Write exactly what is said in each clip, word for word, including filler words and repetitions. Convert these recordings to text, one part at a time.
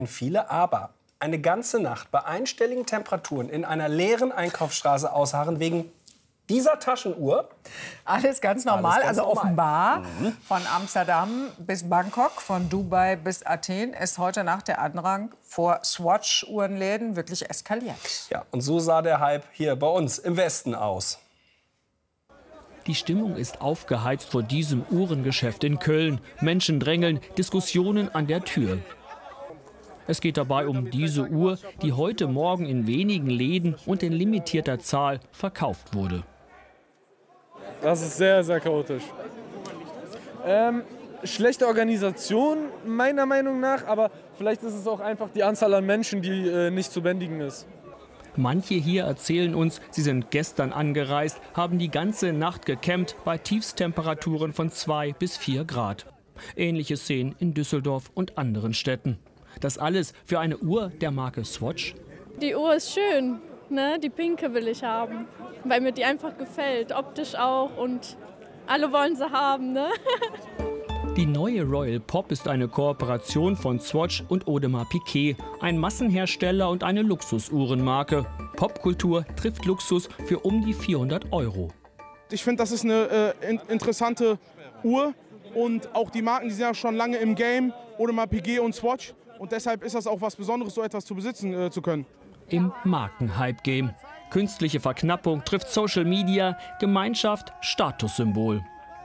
viele, aber eine ganze Nacht bei einstelligen Temperaturen in einer leeren Einkaufsstraße ausharren wegen dieser Taschenuhr. Alles ganz normal, Alles ganz also normal. offenbar Mhm. von Amsterdam bis Bangkok, von Dubai bis Athen ist heute Nacht der Andrang vor Swatch-Uhrenläden wirklich eskaliert. Ja, und so sah der Hype hier bei uns im Westen aus. Die Stimmung ist aufgeheizt vor diesem Uhrengeschäft in Köln. Menschen drängeln, Diskussionen an der Tür. Es geht dabei um diese Uhr, die heute Morgen in wenigen Läden und in limitierter Zahl verkauft wurde. Das ist sehr, sehr chaotisch. Ähm, schlechte Organisation meiner Meinung nach, aber vielleicht ist es auch einfach die Anzahl an Menschen, die äh, nicht zu bändigen ist. Manche hier erzählen uns, sie sind gestern angereist, haben die ganze Nacht gecampt bei Tiefstemperaturen von zwei bis vier Grad. Ähnliche Szenen in Düsseldorf und anderen Städten. Das alles für eine Uhr der Marke Swatch? Die Uhr ist schön, ne? Die pinke will ich haben, weil mir die einfach gefällt, optisch auch und alle wollen sie haben. Ne? Die neue Royal Pop ist eine Kooperation von Swatch und Audemars Piguet, ein Massenhersteller und eine Luxusuhrenmarke. Popkultur trifft Luxus für um die vierhundert Euro. Ich finde, das ist eine äh, in interessante Uhr und auch die Marken, die sind ja schon lange im Game, Audemars Piguet und Swatch. Und deshalb ist das auch was Besonderes, so etwas zu besitzen äh, zu können. Im Markenhype-Game. Künstliche Verknappung trifft Social Media, Gemeinschaft, Statussymbol.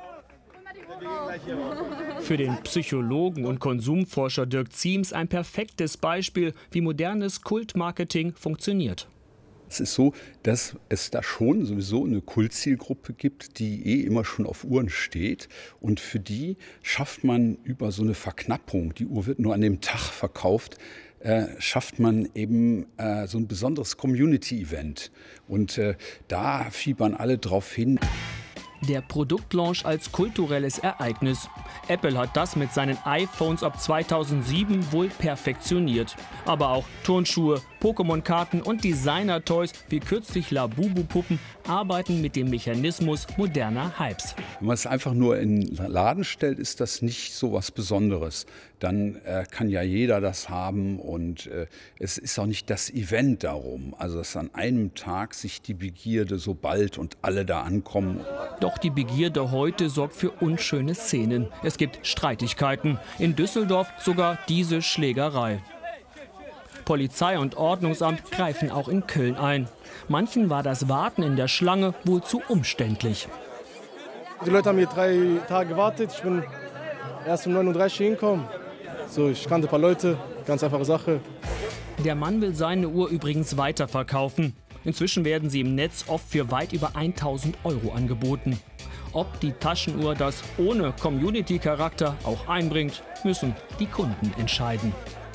Für den Psychologen und Konsumforscher Dirk Ziems ein perfektes Beispiel, wie modernes Kultmarketing funktioniert. Es ist so, dass es da schon sowieso eine Kultzielgruppe gibt, die eh immer schon auf Uhren steht. Und für die schafft man über so eine Verknappung, die Uhr wird nur an dem Tag verkauft, äh, schafft man eben äh, so ein besonderes Community-Event. Und äh, da fiebern alle drauf hin. Der Produktlaunch als kulturelles Ereignis. Apple hat das mit seinen iPhones ab zweitausendsieben wohl perfektioniert. Aber auch Turnschuhe, Pokémon-Karten und Designer-Toys wie kürzlich Labubu-Puppen arbeiten mit dem Mechanismus moderner Hypes. Wenn man es einfach nur in den Laden stellt, ist das nicht so was Besonderes. Dann äh, kann ja jeder das haben und äh, es ist auch nicht das Event darum. Also dass an einem Tag sich die Begierde so bald und alle da ankommen. Doch die Begierde heute sorgt für unschöne Szenen. Es gibt Streitigkeiten. In Düsseldorf sogar diese Schlägerei. Polizei und Ordnungsamt greifen auch in Köln ein. Manchen war das Warten in der Schlange wohl zu umständlich. Die Leute haben hier drei Tage gewartet. Ich bin erst um neun Uhr dreißig hingekommen. So, ich kannte ein paar Leute, ganz einfache Sache. Der Mann will seine Uhr übrigens weiterverkaufen. Inzwischen werden sie im Netz oft für weit über tausend Euro angeboten. Ob die Taschenuhr das ohne Community-Charakter auch einbringt, müssen die Kunden entscheiden.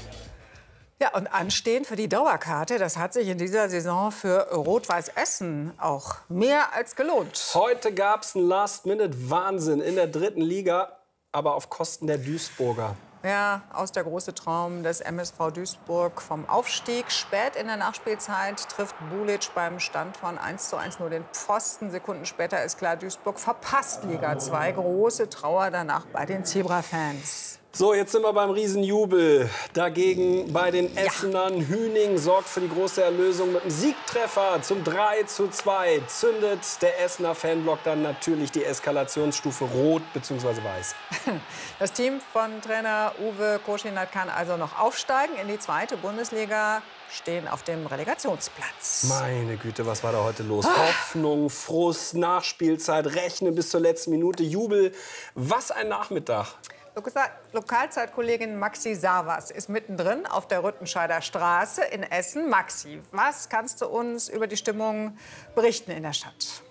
Ja, und anstehen für die Dauerkarte, das hat sich in dieser Saison für Rot-Weiß Essen auch mehr als gelohnt. Heute gab es einen Last-Minute-Wahnsinn in der dritten Liga, aber auf Kosten der Duisburger. Ja, aus der große Traum des M S V Duisburg vom Aufstieg. Spät in der Nachspielzeit trifft Bulic beim Stand von eins zu eins nur den Pfosten. Sekunden später ist klar, Duisburg verpasst Liga zwei. Große Trauer danach bei den Zebra-Fans. So, jetzt sind wir beim Riesenjubel. Dagegen bei den Essenern. Ja. Hüning sorgt für die große Erlösung mit einem Siegtreffer zum drei zu zwei. Zündet der Essener Fanblock dann natürlich die Eskalationsstufe rot bzw. weiß. Das Team von Trainer Uwe Koschinat kann also noch aufsteigen in die zweite Bundesliga, stehen auf dem Relegationsplatz. Meine Güte, was war da heute los? Ah. Hoffnung, Frust, Nachspielzeit, Rechnen bis zur letzten Minute, Jubel. Was ein Nachmittag. Lokalzeitkollegin Maxi Savas ist mittendrin auf der Rüttenscheider Straße in Essen. Maxi, was kannst du uns über die Stimmung berichten in der Stadt?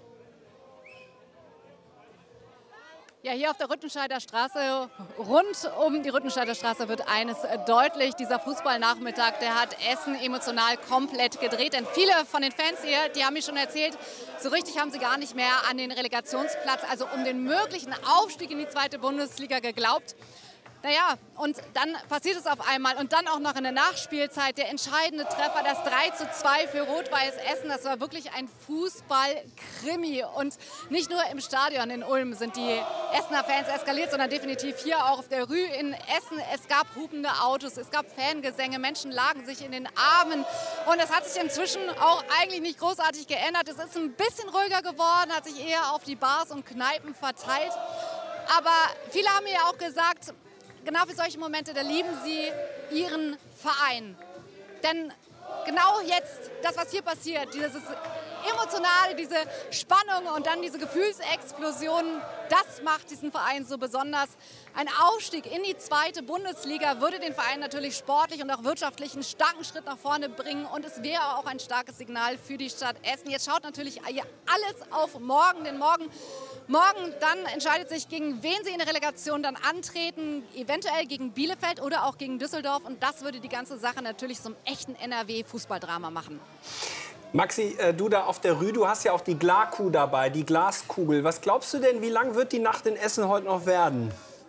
Ja, hier auf der Rüttenscheider Straße, rund um die Rüttenscheider Straße wird eines deutlich. Dieser Fußballnachmittag, der hat Essen emotional komplett gedreht. Denn viele von den Fans hier, die haben mir schon erzählt, so richtig haben sie gar nicht mehr an den Relegationsplatz, also um den möglichen Aufstieg in die zweite Bundesliga geglaubt. Naja, und dann passiert es auf einmal und dann auch noch in der Nachspielzeit der entscheidende Treffer, das drei zu zwei für Rot-Weiß Essen. Das war wirklich ein Fußball-Krimi und nicht nur im Stadion in Ulm sind die Essener Fans eskaliert, sondern definitiv hier auch auf der Rue in Essen. Es gab hupende Autos, es gab Fangesänge, Menschen lagen sich in den Armen und es hat sich inzwischen auch eigentlich nicht großartig geändert. Es ist ein bisschen ruhiger geworden, hat sich eher auf die Bars und Kneipen verteilt. Aber viele haben mir ja auch gesagt, genau für solche Momente, da lieben sie ihren Verein. Denn genau jetzt, das, was hier passiert, dieses Emotionale, diese Spannung und dann diese Gefühlsexplosion, das macht diesen Verein so besonders. Ein Aufstieg in die zweite Bundesliga würde den Verein natürlich sportlich und auch wirtschaftlich einen starken Schritt nach vorne bringen. Und es wäre auch ein starkes Signal für die Stadt Essen. Jetzt schaut natürlich alles auf morgen, denn morgen, morgen dann entscheidet sich, gegen wen sie in der Relegation dann antreten. Eventuell gegen Bielefeld oder auch gegen Düsseldorf. Und das würde die ganze Sache natürlich zum echten N R W-Fußballdrama machen. Maxi, äh, du da auf der Rue, du hast ja auch die Glakuh dabei, die Glaskugel. Was glaubst du denn, wie lang wird die Nacht in Essen heute noch werden?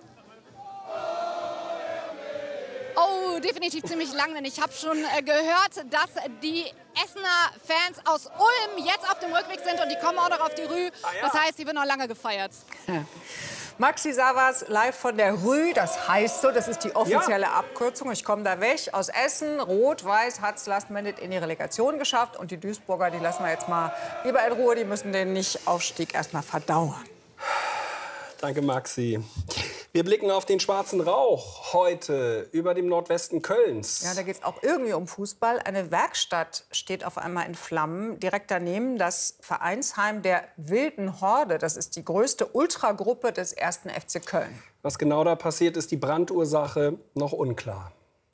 Oh, definitiv ziemlich lang, denn ich habe schon äh, gehört, dass die Essener Fans aus Ulm jetzt auf dem Rückweg sind und die kommen auch noch auf die Rue. Ah, ja. Das heißt, sie wird noch lange gefeiert. Ja. Maxi Savas live von der Rue, das heißt so, das ist die offizielle ja. Abkürzung. Ich komme da weg aus Essen. Rot-Weiß hat es last minute in die Relegation geschafft. Und die Duisburger, die lassen wir jetzt mal lieber in Ruhe. Die müssen den Nicht-Aufstieg erst mal verdauern. Danke, Maxi. Wir blicken auf den schwarzen Rauch heute über dem Nordwesten Kölns. Ja, da geht es auch irgendwie um Fußball. Eine Werkstatt steht auf einmal in Flammen. Direkt daneben das Vereinsheim der Wilden Horde. Das ist die größte Ultragruppe des ersten F C Köln. Was genau da passiert, ist die Brandursache noch unklar.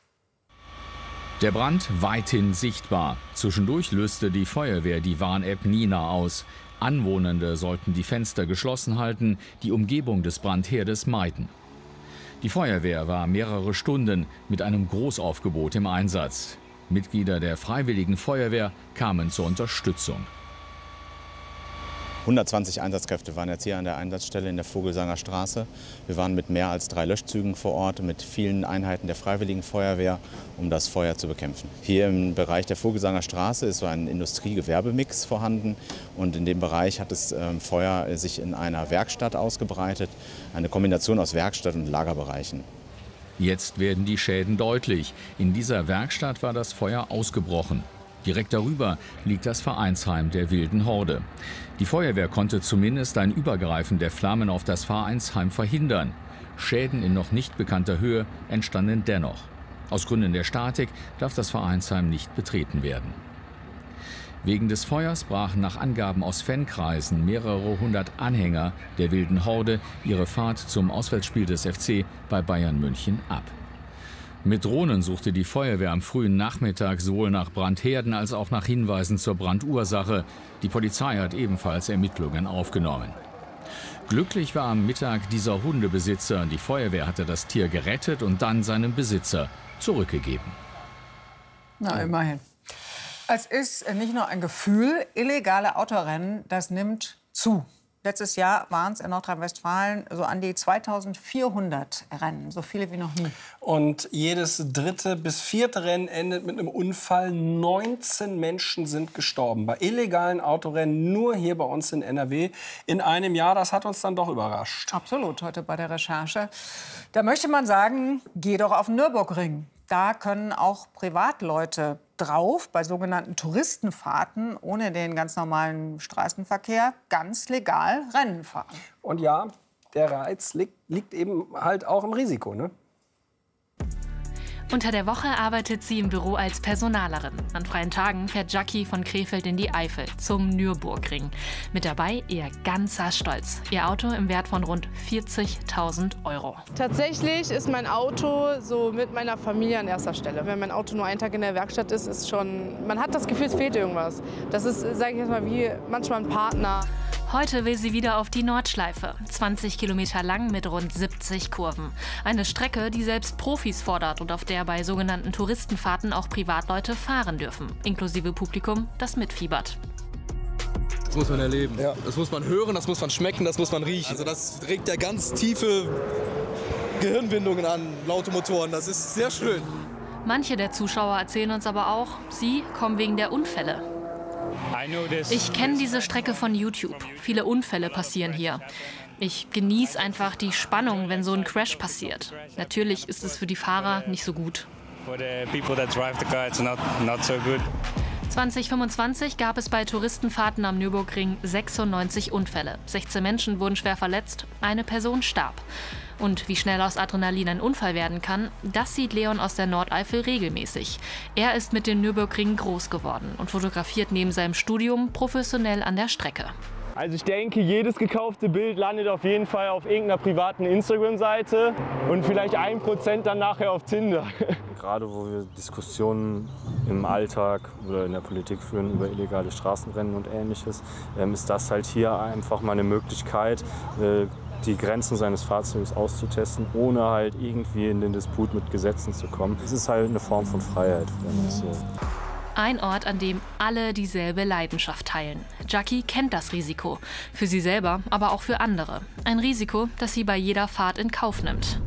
Der Brand weithin sichtbar. Zwischendurch löste die Feuerwehr die Warn-App Nina aus. Anwohnende sollten die Fenster geschlossen halten, die Umgebung des Brandherdes meiden. Die Feuerwehr war mehrere Stunden mit einem Großaufgebot im Einsatz. Mitglieder der Freiwilligen Feuerwehr kamen zur Unterstützung. hundertzwanzig Einsatzkräfte waren jetzt hier an der Einsatzstelle in der Vogelsanger Straße. Wir waren mit mehr als drei Löschzügen vor Ort, mit vielen Einheiten der Freiwilligen Feuerwehr, um das Feuer zu bekämpfen. Hier im Bereich der Vogelsanger Straße ist so ein Industrie-Gewerbemix vorhanden. Und in dem Bereich hat das ähm, Feuer sich in einer Werkstatt ausgebreitet. Eine Kombination aus Werkstatt- und Lagerbereichen. Jetzt werden die Schäden deutlich. In dieser Werkstatt war das Feuer ausgebrochen. Direkt darüber liegt das Vereinsheim der Wilden Horde. Die Feuerwehr konnte zumindest ein Übergreifen der Flammen auf das Vereinsheim verhindern. Schäden in noch nicht bekannter Höhe entstanden dennoch. Aus Gründen der Statik darf das Vereinsheim nicht betreten werden. Wegen des Feuers brachen nach Angaben aus Fankreisen mehrere hundert Anhänger der Wilden Horde ihre Fahrt zum Auswärtsspiel des F C bei Bayern München ab. Mit Drohnen suchte die Feuerwehr am frühen Nachmittag sowohl nach Brandherden als auch nach Hinweisen zur Brandursache. Die Polizei hat ebenfalls Ermittlungen aufgenommen. Glücklich war am Mittag dieser Hundebesitzer. Die Feuerwehr hatte das Tier gerettet und dann seinem Besitzer zurückgegeben. Na, immerhin. Es ist nicht nur ein Gefühl, illegale Autorennen, das nimmt zu. Letztes Jahr waren es in Nordrhein-Westfalen so an die zweitausendvierhundert Rennen, so viele wie noch nie. Und jedes dritte bis vierte Rennen endet mit einem Unfall. neunzehn Menschen sind gestorben bei illegalen Autorennen, nur hier bei uns in N R W. In einem Jahr, das hat uns dann doch überrascht. Absolut, heute bei der Recherche. Da möchte man sagen, geh doch auf den Nürburgring. Da können auch Privatleute drauf, bei sogenannten Touristenfahrten, ohne den ganz normalen Straßenverkehr, ganz legal Rennen fahren. Und ja, der Reiz liegt, liegt eben halt auch im Risiko, ne? Unter der Woche arbeitet sie im Büro als Personalerin. An freien Tagen fährt Jackie von Krefeld in die Eifel zum Nürburgring. Mit dabei ihr ganzer Stolz. Ihr Auto im Wert von rund vierzigtausend Euro. Tatsächlich ist mein Auto so mit meiner Familie an erster Stelle. Wenn mein Auto nur einen Tag in der Werkstatt ist, ist schon, man hat das Gefühl, es fehlt irgendwas. Das ist, sage ich jetzt mal, wie manchmal ein Partner. Heute will sie wieder auf die Nordschleife. zwanzig Kilometer lang mit rund siebzig Kurven. Eine Strecke, die selbst Profis fordert und auf der bei sogenannten Touristenfahrten auch Privatleute fahren dürfen. Inklusive Publikum, das mitfiebert. Das muss man erleben. Ja. Das muss man hören, das muss man schmecken, das muss man riechen. Also das trägt ja ganz tiefe Gehirnwindungen an, laute Motoren. Das ist sehr schön. Manche der Zuschauer erzählen uns aber auch, sie kommen wegen der Unfälle. Ich kenne diese Strecke von YouTube. Viele Unfälle passieren hier. Ich genieße einfach die Spannung, wenn so ein Crash passiert. Natürlich ist es für die Fahrer nicht so gut. zwanzig fünfundzwanzig gab es bei Touristenfahrten am Nürburgring sechsundneunzig Unfälle. sechzehn Menschen wurden schwer verletzt, eine Person starb. Und wie schnell aus Adrenalin ein Unfall werden kann, das sieht Leon aus der Nordeifel regelmäßig. Er ist mit den Nürburgringen groß geworden und fotografiert neben seinem Studium professionell an der Strecke. Also ich denke, jedes gekaufte Bild landet auf jeden Fall auf irgendeiner privaten Instagram-Seite und vielleicht ein Prozent dann nachher auf Tinder. Gerade wo wir Diskussionen im Alltag oder in der Politik führen über illegale Straßenrennen und Ähnliches, ist das halt hier einfach mal eine Möglichkeit, die Grenzen seines Fahrzeugs auszutesten, ohne halt irgendwie in den Disput mit Gesetzen zu kommen. Es ist halt eine Form von Freiheit, wenn man es so. Ein Ort, an dem alle dieselbe Leidenschaft teilen. Jackie kennt das Risiko. Für sie selber, aber auch für andere. Ein Risiko, das sie bei jeder Fahrt in Kauf nimmt.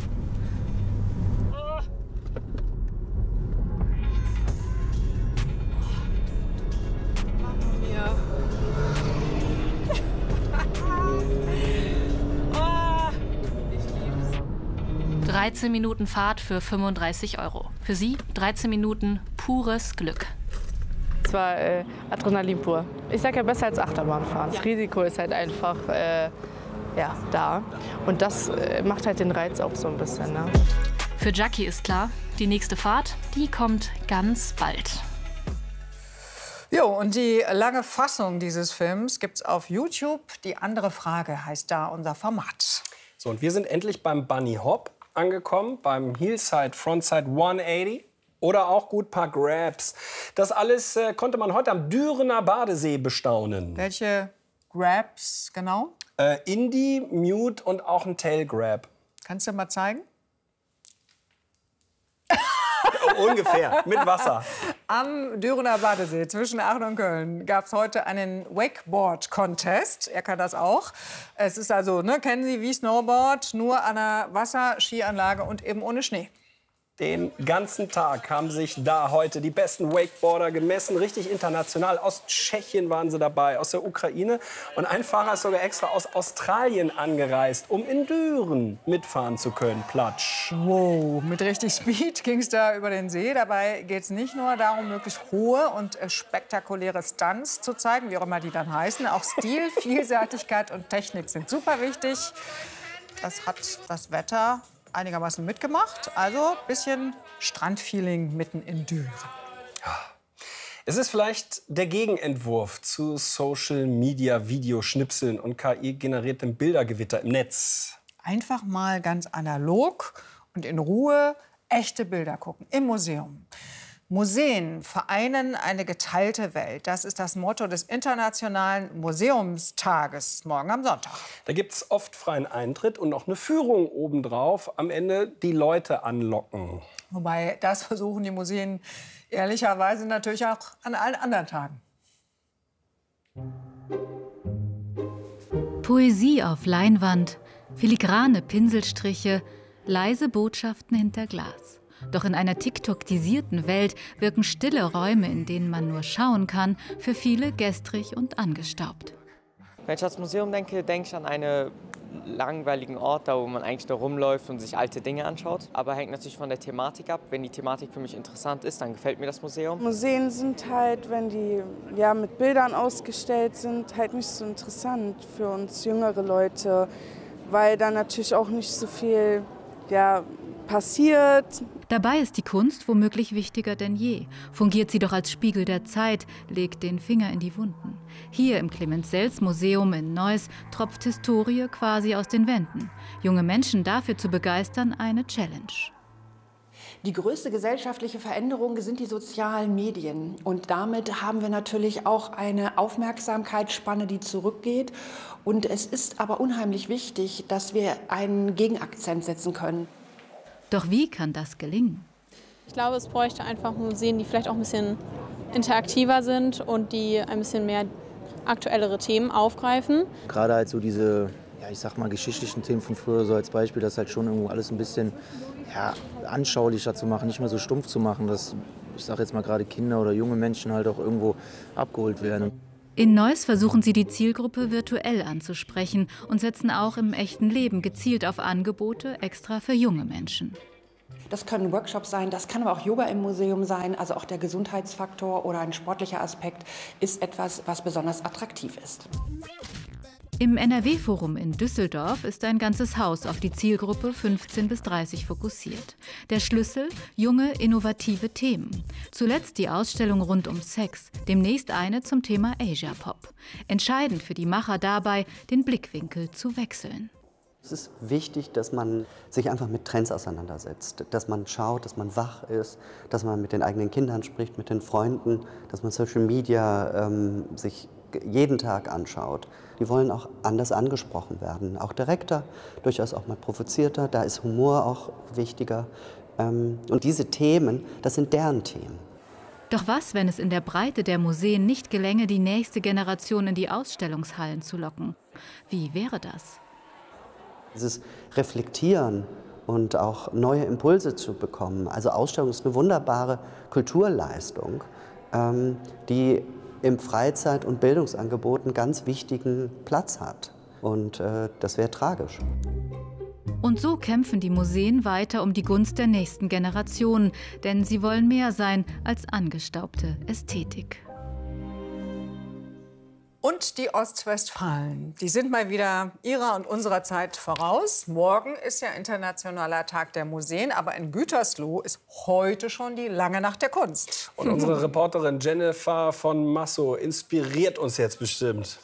dreizehn Minuten Fahrt für fünfunddreißig Euro. Für sie dreizehn Minuten pures Glück. Es war äh, Adrenalin pur. Ich sage ja besser als Achterbahnfahren. Das Risiko ist halt einfach äh, ja, da. Und das äh, macht halt den Reiz auch so ein bisschen. Ne? Für Jackie ist klar, die nächste Fahrt, die kommt ganz bald. Jo, und die lange Fassung dieses Films gibt's auf YouTube. Die andere Frage heißt da unser Format. So, und wir sind endlich beim Bunny Hop angekommen, beim Heelside Frontside hundertachtzig oder auch gut paar Grabs. Das alles äh, konnte man heute am Dürener Badesee bestaunen. Welche Grabs genau? Äh, Indie, Mute und auch ein Tail Grab. Kannst du mal zeigen? Ungefähr, mit Wasser. Am Dürener Badesee zwischen Aachen und Köln gab es heute einen Wakeboard-Contest. Er kann das auch. Es ist also, ne, kennen Sie, wie Snowboard, nur an einer Wasserskianlage und eben ohne Schnee. Den ganzen Tag haben sich da heute die besten Wakeboarder gemessen, richtig international. Aus Tschechien waren sie dabei, aus der Ukraine. Und ein Fahrer ist sogar extra aus Australien angereist, um in Düren mitfahren zu können. Platsch. Wow, mit richtig Speed ging es da über den See. Dabei geht es nicht nur darum, möglichst hohe und äh, spektakuläre Stunts zu zeigen, wie auch immer die dann heißen. Auch Stil, Vielseitigkeit und Technik sind super wichtig. Das hat das Wetter einigermaßen mitgemacht. Also ein bisschen Strandfeeling mitten in Düren. Es ist vielleicht der Gegenentwurf zu Social-Media-Videoschnipseln und K I-generiertem Bildergewitter im Netz. Einfach mal ganz analog und in Ruhe echte Bilder gucken im Museum. Museen vereinen eine geteilte Welt. Das ist das Motto des Internationalen Museumstages morgen am Sonntag. Da gibt es oft freien Eintritt und noch eine Führung obendrauf. Am Ende die Leute anlocken. Wobei, das versuchen die Museen ehrlicherweise natürlich auch an allen anderen Tagen. Poesie auf Leinwand, filigrane Pinselstriche, leise Botschaften hinter Glas. Doch in einer TikTokisierten Welt wirken stille Räume, in denen man nur schauen kann, für viele gestrig und angestaubt. Wenn ich ans Museum denke, denke ich an einen langweiligen Ort, da wo man eigentlich nur rumläuft und sich alte Dinge anschaut. Aber hängt natürlich von der Thematik ab. Wenn die Thematik für mich interessant ist, dann gefällt mir das Museum. Museen sind halt, wenn die ja, mit Bildern ausgestellt sind, halt nicht so interessant für uns jüngere Leute, weil da natürlich auch nicht so viel ja, passiert. Dabei ist die Kunst womöglich wichtiger denn je. Fungiert sie doch als Spiegel der Zeit, legt den Finger in die Wunden. Hier im Clemens-Sels-Museum in Neuss tropft Historie quasi aus den Wänden. Junge Menschen dafür zu begeistern, eine Challenge. Die größte gesellschaftliche Veränderung sind die sozialen Medien. Und damit haben wir natürlich auch eine Aufmerksamkeitsspanne, die zurückgeht. Und es ist aber unheimlich wichtig, dass wir einen Gegenakzent setzen können. Doch wie kann das gelingen? Ich glaube, es bräuchte einfach Museen, die vielleicht auch ein bisschen interaktiver sind und die ein bisschen mehr aktuellere Themen aufgreifen. Gerade halt so diese ja, ich sag mal, geschichtlichen Themen von früher, so als Beispiel, das halt schon irgendwo alles ein bisschen ja, anschaulicher zu machen, nicht mehr so stumpf zu machen, dass, ich sag jetzt mal, gerade Kinder oder junge Menschen halt auch irgendwo abgeholt werden. In Neuss versuchen sie, die Zielgruppe virtuell anzusprechen und setzen auch im echten Leben gezielt auf Angebote extra für junge Menschen. Das können Workshops sein, das kann aber auch Yoga im Museum sein. Also auch der Gesundheitsfaktor oder ein sportlicher Aspekt ist etwas, was besonders attraktiv ist. Im N R W-Forum in Düsseldorf ist ein ganzes Haus auf die Zielgruppe fünfzehn bis dreißig fokussiert. Der Schlüssel? Junge, innovative Themen. Zuletzt die Ausstellung rund um Sex, demnächst eine zum Thema Asia Pop. Entscheidend für die Macher dabei, den Blickwinkel zu wechseln. Es ist wichtig, dass man sich einfach mit Trends auseinandersetzt, dass man schaut, dass man wach ist, dass man mit den eigenen Kindern spricht, mit den Freunden, dass man Social Media ähm, sich jeden Tag anschaut. Die wollen auch anders angesprochen werden, auch direkter, durchaus auch mal provozierter, da ist Humor auch wichtiger. Ähm, und diese Themen, das sind deren Themen. Doch was, wenn es in der Breite der Museen nicht gelänge, die nächste Generation in die Ausstellungshallen zu locken? Wie wäre das? Dieses Reflektieren und auch neue Impulse zu bekommen. Also Ausstellung ist eine wunderbare Kulturleistung, ähm, die im Freizeit- und Bildungsangebot einen ganz wichtigen Platz hat. Und äh, das wäre tragisch. Und so kämpfen die Museen weiter um die Gunst der nächsten Generationen, denn sie wollen mehr sein als angestaubte Ästhetik. Und die Ostwestfalen, die sind mal wieder ihrer und unserer Zeit voraus. Morgen ist ja Internationaler Tag der Museen, aber in Gütersloh ist heute schon die lange Nacht der Kunst. Und unsere Reporterin Jennifer von Massow inspiriert uns jetzt bestimmt.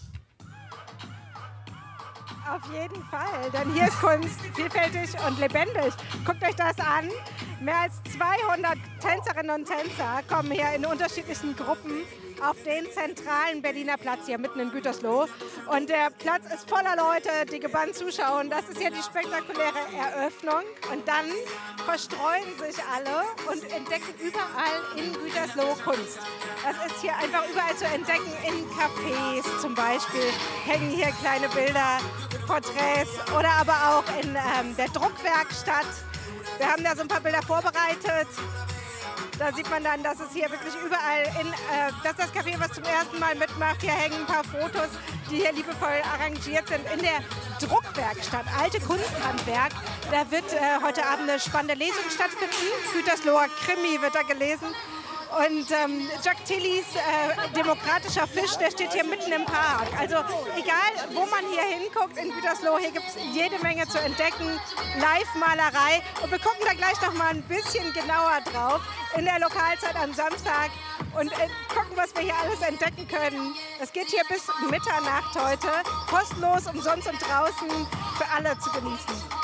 Auf jeden Fall, denn hier ist Kunst vielfältig und lebendig. Guckt euch das an. Mehr als zweihundert Tänzerinnen und Tänzer kommen hier in unterschiedlichen Gruppen auf den zentralen Berliner Platz hier mitten in Gütersloh. Und der Platz ist voller Leute, die gebannt zuschauen. Das ist hier die spektakuläre Eröffnung. Und dann verstreuen sich alle und entdecken überall in Gütersloh Kunst. Das ist hier einfach überall zu entdecken. In Cafés zum Beispiel hängen hier kleine Bilder, Porträts oder aber auch in ähm, der Druckwerkstatt. Wir haben da so ein paar Bilder vorbereitet. Da sieht man dann, dass es hier wirklich überall, in, äh, das ist das Café, was zum ersten Mal mitmacht. Hier hängen ein paar Fotos, die hier liebevoll arrangiert sind. In der Druckwerkstatt, alte Kunsthandwerk, da wird äh, heute Abend eine spannende Lesung stattfinden. Gütersloher Krimi wird da gelesen. Und ähm, Jack Tillys äh, demokratischer Fisch, der steht hier mitten im Park. Also egal, wo man hier hinguckt in Gütersloh, hier gibt es jede Menge zu entdecken. Live-Malerei. Und wir gucken da gleich noch mal ein bisschen genauer drauf in der Lokalzeit am Samstag und äh, gucken, was wir hier alles entdecken können. Es geht hier bis Mitternacht heute. Kostenlos, umsonst und draußen für alle zu genießen.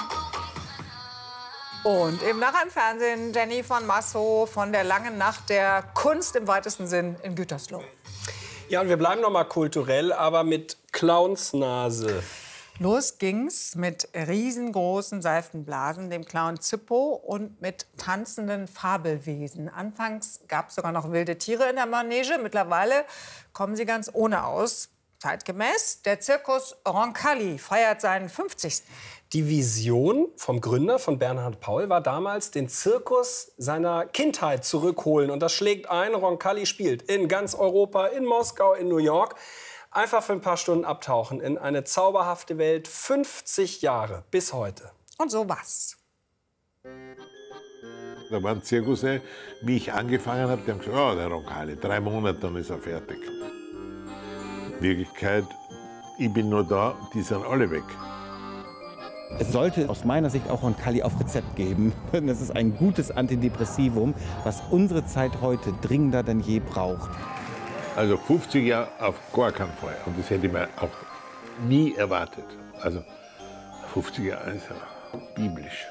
Und eben nachher im Fernsehen Jenny von Massow von der langen Nacht der Kunst im weitesten Sinn in Gütersloh. Ja, und wir bleiben noch mal kulturell, aber mit Clownsnase. Los ging's mit riesengroßen Seifenblasen, dem Clown Zippo und mit tanzenden Fabelwesen. Anfangs gab es sogar noch wilde Tiere in der Manege. Mittlerweile kommen sie ganz ohne aus. Zeitgemäß, der Zirkus Roncalli feiert seinen fünfzigsten Die Vision vom Gründer, von Bernhard Paul, war damals, den Zirkus seiner Kindheit zurückholen. Und das schlägt ein. Roncalli spielt in ganz Europa, in Moskau, in New York. Einfach für ein paar Stunden abtauchen in eine zauberhafte Welt. fünfzig Jahre bis heute. Und so was. Da waren Zirkusse, wie ich angefangen habe, die haben gesagt, oh, der Roncalli, drei Monate, dann ist er fertig. In Wirklichkeit, ich bin nur da, die sind alle weg. Es sollte aus meiner Sicht auch Roncalli auf Rezept geben. Das ist ein gutes Antidepressivum, was unsere Zeit heute dringender denn je braucht. Also fünfzig Jahre auf gar keinen Fall. Und das hätte ich mir auch nie erwartet. Also fünfzig Jahre ist ja biblisch.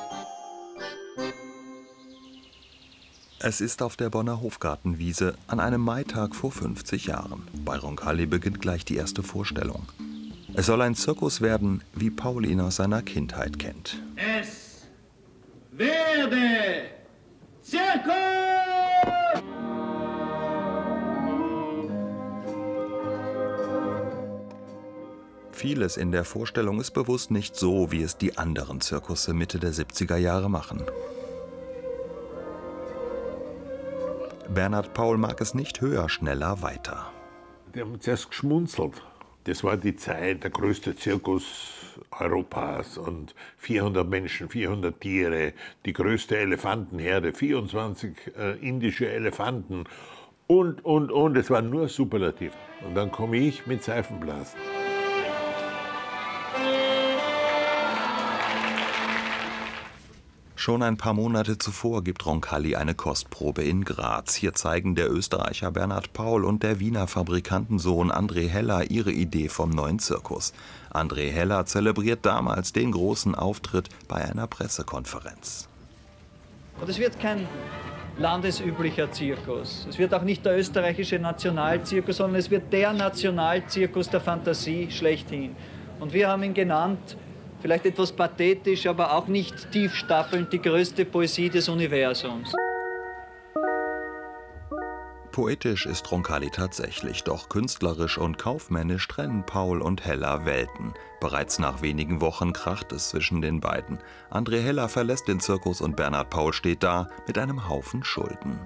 Es ist auf der Bonner Hofgartenwiese an einem Maitag vor fünfzig Jahren. Bei Roncalli beginnt gleich die erste Vorstellung. Es soll ein Zirkus werden, wie Paul ihn aus seiner Kindheit kennt. Es werde Zirkus! Vieles in der Vorstellung ist bewusst nicht so, wie es die anderen Zirkusse Mitte der siebziger Jahre machen. Bernhard Paul mag es nicht höher, schneller, weiter. Die haben zuerst geschmunzelt. Das war die Zeit, der größte Zirkus Europas und vierhundert Menschen, vierhundert Tiere, die größte Elefantenherde, vierundzwanzig äh, indische Elefanten und, und, und. Es war nur Superlativ. Und dann komme ich mit Seifenblasen. Schon ein paar Monate zuvor gibt Roncalli eine Kostprobe in Graz. Hier zeigen der Österreicher Bernhard Paul und der Wiener Fabrikantensohn André Heller ihre Idee vom neuen Zirkus. André Heller zelebriert damals den großen Auftritt bei einer Pressekonferenz. Und es wird kein landesüblicher Zirkus. Es wird auch nicht der österreichische Nationalzirkus, sondern es wird der Nationalzirkus der Fantasie schlechthin. Und wir haben ihn genannt, vielleicht etwas pathetisch, aber auch nicht tiefstaffelnd, die größte Poesie des Universums. Poetisch ist Roncalli tatsächlich, doch künstlerisch und kaufmännisch trennen Paul und Heller Welten. Bereits nach wenigen Wochen kracht es zwischen den beiden. André Heller verlässt den Zirkus und Bernhard Paul steht da mit einem Haufen Schulden.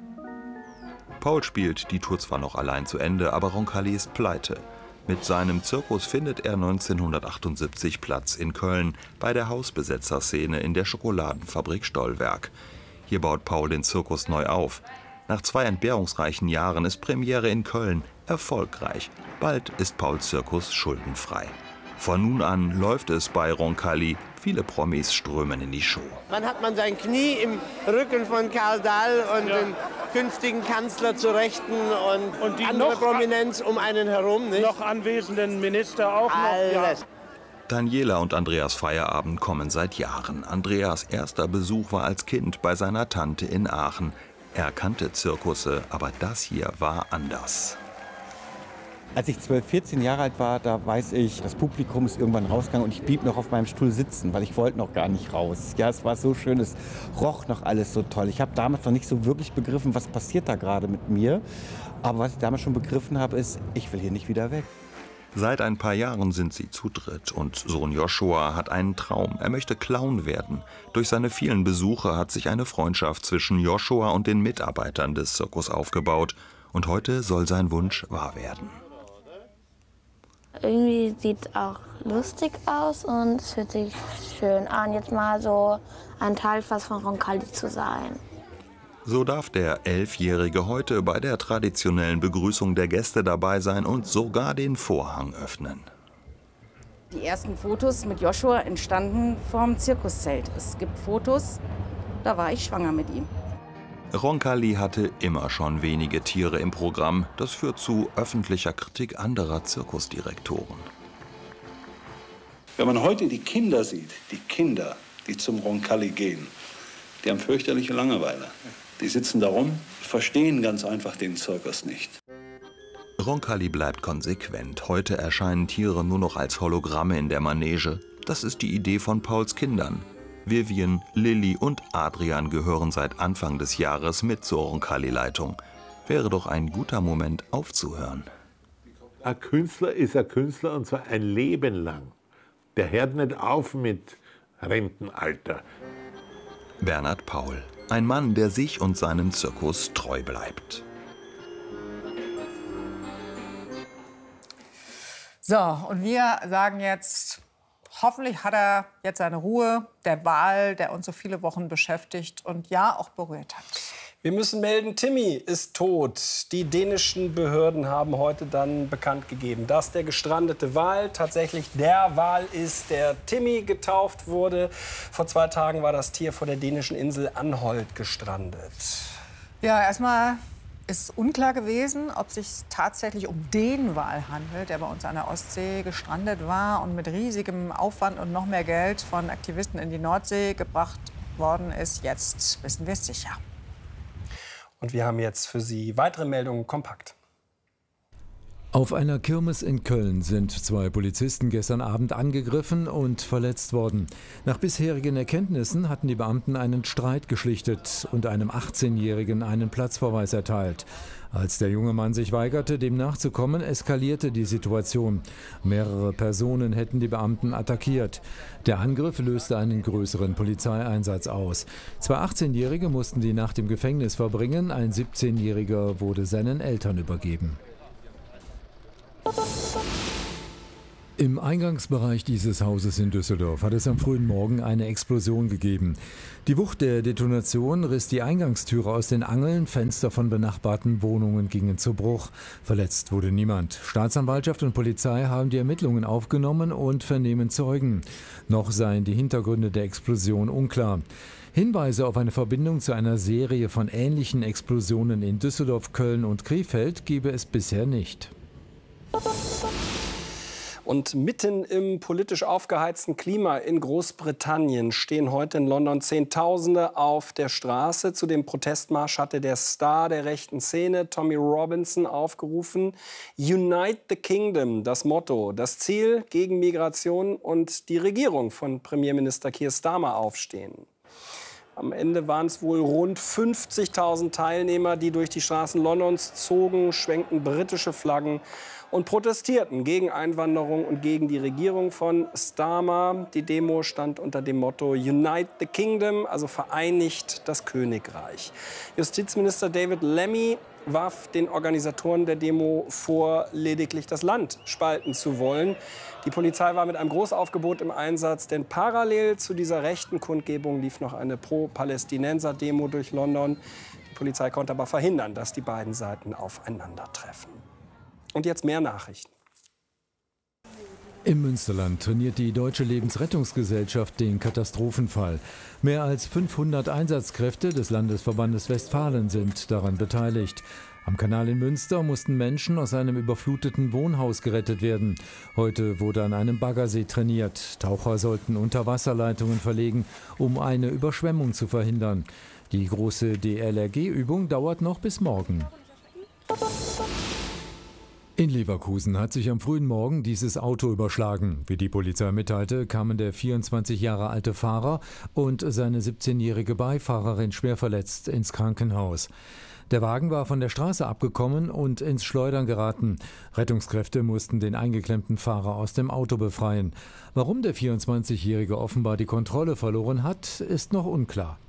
Paul spielt die Tour zwar noch allein zu Ende, aber Roncalli ist pleite. Mit seinem Zirkus findet er neunzehnhundertachtundsiebzig Platz in Köln bei der Hausbesetzerszene in der Schokoladenfabrik Stollwerk. Hier baut Paul den Zirkus neu auf. Nach zwei entbehrungsreichen Jahren ist Premiere in Köln erfolgreich. Bald ist Pauls Zirkus schuldenfrei. Von nun an läuft es bei Roncalli. Viele Promis strömen in die Show. Wann hat man sein Knie im Rücken von Karl Dahl und ja. den künftigen Kanzler zu Rechten und, und die andere Prominenz um einen herum, nicht? Noch anwesenden Minister auch Alles. noch. Ja. Daniela und Andreas Feierabend kommen seit Jahren. Andreas erster Besuch war als Kind bei seiner Tante in Aachen. Er kannte Zirkusse, aber das hier war anders. Als ich zwölf, vierzehn Jahre alt war, da weiß ich, das Publikum ist irgendwann rausgegangen und ich blieb noch auf meinem Stuhl sitzen, weil ich wollte noch gar nicht raus. Ja, es war so schön, es roch noch alles so toll. Ich habe damals noch nicht so wirklich begriffen, was passiert da gerade mit mir. Aber was ich damals schon begriffen habe, ist, ich will hier nicht wieder weg. Seit ein paar Jahren sind sie zu dritt und Sohn Joshua hat einen Traum. Er möchte Clown werden. Durch seine vielen Besuche hat sich eine Freundschaft zwischen Joshua und den Mitarbeitern des Zirkus aufgebaut. Und heute soll sein Wunsch wahr werden. Irgendwie sieht es auch lustig aus und es fühlt sich schön an, jetzt mal so ein Teil fast von Roncalli zu sein. So darf der Elfjährige heute bei der traditionellen Begrüßung der Gäste dabei sein und sogar den Vorhang öffnen. Die ersten Fotos mit Joshua entstanden vorm Zirkuszelt. Es gibt Fotos, da war ich schwanger mit ihm. Roncalli hatte immer schon wenige Tiere im Programm. Das führt zu öffentlicher Kritik anderer Zirkusdirektoren. Wenn man heute die Kinder sieht, die Kinder, die zum Roncalli gehen, die haben fürchterliche Langeweile. Die sitzen da rum, verstehen ganz einfach den Zirkus nicht. Roncalli bleibt konsequent. Heute erscheinen Tiere nur noch als Hologramme in der Manege. Das ist die Idee von Pauls Kindern. Vivian, Lilly und Adrian gehören seit Anfang des Jahres mit zur Roncalli-Leitung. Wäre doch ein guter Moment aufzuhören. Ein Künstler ist ein Künstler und zwar ein Leben lang. Der hört nicht auf mit Rentenalter. Bernhard Paul, ein Mann, der sich und seinem Zirkus treu bleibt. So, und wir sagen jetzt, hoffentlich hat er jetzt seine Ruhe, der Wahl, der uns so viele Wochen beschäftigt und ja auch berührt hat. Wir müssen melden, Timmy ist tot. Die dänischen Behörden haben heute dann bekannt gegeben, dass der gestrandete Wal tatsächlich der Wal ist, der Timmy getauft wurde. Vor zwei Tagen war das Tier vor der dänischen Insel Anholt gestrandet. Ja, erstmal ist unklar gewesen, ob es sich tatsächlich um den Wal handelt, der bei uns an der Ostsee gestrandet war und mit riesigem Aufwand und noch mehr Geld von Aktivisten in die Nordsee gebracht worden ist. Jetzt wissen wir es sicher. Und wir haben jetzt für Sie weitere Meldungen kompakt. Auf einer Kirmes in Köln sind zwei Polizisten gestern Abend angegriffen und verletzt worden. Nach bisherigen Erkenntnissen hatten die Beamten einen Streit geschlichtet und einem achtzehnjährigen einen Platzverweis erteilt. Als der junge Mann sich weigerte, dem nachzukommen, eskalierte die Situation. Mehrere Personen hätten die Beamten attackiert. Der Angriff löste einen größeren Polizeieinsatz aus. Zwei achtzehnjährige mussten die Nacht im Gefängnis verbringen, ein siebzehnjähriger wurde seinen Eltern übergeben. Im Eingangsbereich dieses Hauses in Düsseldorf hat es am frühen Morgen eine Explosion gegeben. Die Wucht der Detonation riss die Eingangstüre aus den Angeln, Fenster von benachbarten Wohnungen gingen zu Bruch. Verletzt wurde niemand. Staatsanwaltschaft und Polizei haben die Ermittlungen aufgenommen und vernehmen Zeugen. Noch seien die Hintergründe der Explosion unklar. Hinweise auf eine Verbindung zu einer Serie von ähnlichen Explosionen in Düsseldorf, Köln und Krefeld gebe es bisher nicht. Und mitten im politisch aufgeheizten Klima in Großbritannien stehen heute in London Zehntausende auf der Straße. Zu dem Protestmarsch hatte der Star der rechten Szene, Tommy Robinson, aufgerufen. Unite the Kingdom, das Motto, das Ziel, gegen Migration und die Regierung von Premierminister Keir Starmer aufstehen. Am Ende waren es wohl rund fünfzigtausend Teilnehmer, die durch die Straßen Londons zogen, schwenkten britische Flaggen und protestierten gegen Einwanderung und gegen die Regierung von Starmer. Die Demo stand unter dem Motto Unite the Kingdom, also vereinigt das Königreich. Justizminister David Lammy warf den Organisatoren der Demo vor, lediglich das Land spalten zu wollen. Die Polizei war mit einem Großaufgebot im Einsatz, denn parallel zu dieser rechten Kundgebung lief noch eine Pro-Palästinenser-Demo durch London. Die Polizei konnte aber verhindern, dass die beiden Seiten aufeinandertreffen. Und jetzt mehr Nachrichten. Im Münsterland trainiert die Deutsche Lebensrettungsgesellschaft den Katastrophenfall. Mehr als fünfhundert Einsatzkräfte des Landesverbandes Westfalen sind daran beteiligt. Am Kanal in Münster mussten Menschen aus einem überfluteten Wohnhaus gerettet werden. Heute wurde an einem Baggersee trainiert. Taucher sollten Unterwasserleitungen verlegen, um eine Überschwemmung zu verhindern. Die große D L R G-Übung dauert noch bis morgen. In Leverkusen hat sich am frühen Morgen dieses Auto überschlagen. Wie die Polizei mitteilte, kamen der vierundzwanzig Jahre alte Fahrer und seine siebzehnjährige Beifahrerin schwer verletzt ins Krankenhaus. Der Wagen war von der Straße abgekommen und ins Schleudern geraten. Rettungskräfte mussten den eingeklemmten Fahrer aus dem Auto befreien. Warum der vierundzwanzigjährige offenbar die Kontrolle verloren hat, ist noch unklar.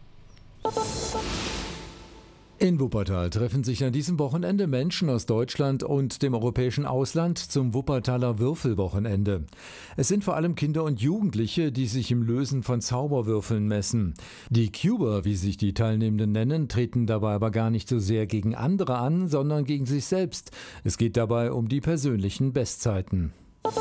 In Wuppertal treffen sich an diesem Wochenende Menschen aus Deutschland und dem europäischen Ausland zum Wuppertaler Würfelwochenende. Es sind vor allem Kinder und Jugendliche, die sich im Lösen von Zauberwürfeln messen. Die Cuber, wie sich die Teilnehmenden nennen, treten dabei aber gar nicht so sehr gegen andere an, sondern gegen sich selbst. Es geht dabei um die persönlichen Bestzeiten.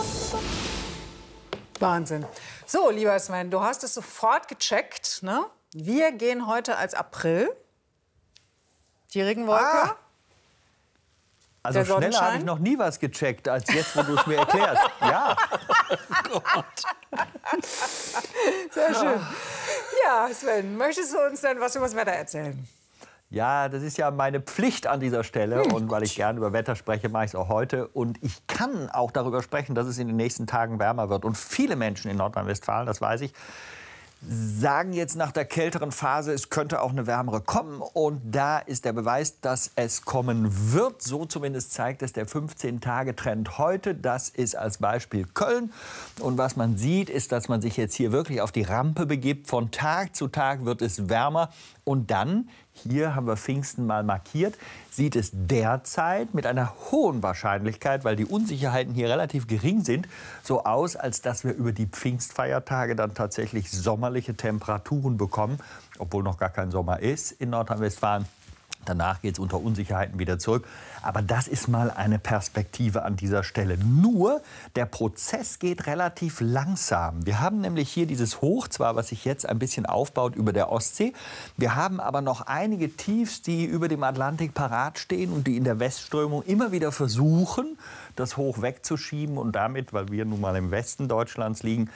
Wahnsinn. So, lieber Sven, du hast es sofort gecheckt, ne? Wir gehen heute als April. Die Regenwolke. Ah. Also schneller habe ich noch nie was gecheckt, als jetzt, wo du es mir erklärst. Ja. Oh Gott. Sehr schön. Ja, Sven, möchtest du uns denn was über das Wetter erzählen? Ja, das ist ja meine Pflicht an dieser Stelle. Hm, und weil ich gerne über Wetter spreche, mache ich es auch heute. Und ich kann auch darüber sprechen, dass es in den nächsten Tagen wärmer wird. Und viele Menschen in Nordrhein-Westfalen, das weiß ich, sagen jetzt nach der kälteren Phase, es könnte auch eine wärmere kommen. Und da ist der Beweis, dass es kommen wird. So zumindest zeigt es der fünfzehn-Tage-Trend heute. Das ist als Beispiel Köln. Und was man sieht, ist, dass man sich jetzt hier wirklich auf die Rampe begibt. Von Tag zu Tag wird es wärmer. Und dann, hier haben wir Pfingsten mal markiert, sieht es derzeit mit einer hohen Wahrscheinlichkeit, weil die Unsicherheiten hier relativ gering sind, so aus, als dass wir über die Pfingstfeiertage dann tatsächlich sommerliche Temperaturen bekommen, obwohl noch gar kein Sommer ist in Nordrhein-Westfalen. Danach geht es unter Unsicherheiten wieder zurück. Aber das ist mal eine Perspektive an dieser Stelle. Nur, der Prozess geht relativ langsam. Wir haben nämlich hier dieses Hoch, zwar was sich jetzt ein bisschen aufbaut über der Ostsee. Wir haben aber noch einige Tiefs, die über dem Atlantik parat stehen und die in der Westströmung immer wieder versuchen, das Hoch wegzuschieben und damit, weil wir nun mal im Westen Deutschlands liegen,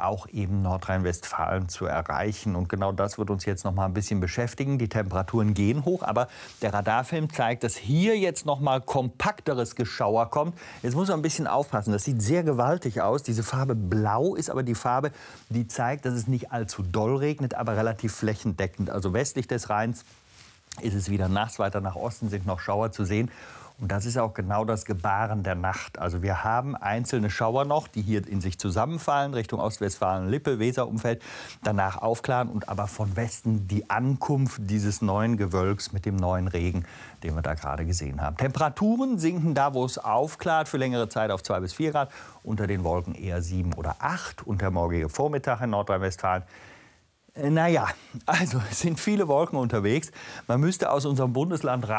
auch eben Nordrhein-Westfalen zu erreichen. Und genau das wird uns jetzt noch mal ein bisschen beschäftigen. Die Temperaturen gehen hoch, aber der Radarfilm zeigt, dass hier jetzt noch mal kompakteres Geschauer kommt. Jetzt muss man ein bisschen aufpassen. Das sieht sehr gewaltig aus. Diese Farbe Blau ist aber die Farbe, die zeigt, dass es nicht allzu doll regnet, aber relativ flächendeckend. Also westlich des Rheins ist es wieder nass. Weiter nach Osten sind noch Schauer zu sehen. Und das ist auch genau das Gebaren der Nacht. Also wir haben einzelne Schauer noch, die hier in sich zusammenfallen, Richtung Ostwestfalen, Lippe, Weserumfeld, danach aufklaren und aber von Westen die Ankunft dieses neuen Gewölks mit dem neuen Regen, den wir da gerade gesehen haben. Temperaturen sinken da, wo es aufklart, für längere Zeit auf zwei bis vier Grad, unter den Wolken eher sieben oder acht. Und der morgige Vormittag in Nordrhein-Westfalen, naja, also es sind viele Wolken unterwegs. Man müsste aus unserem Bundesland raus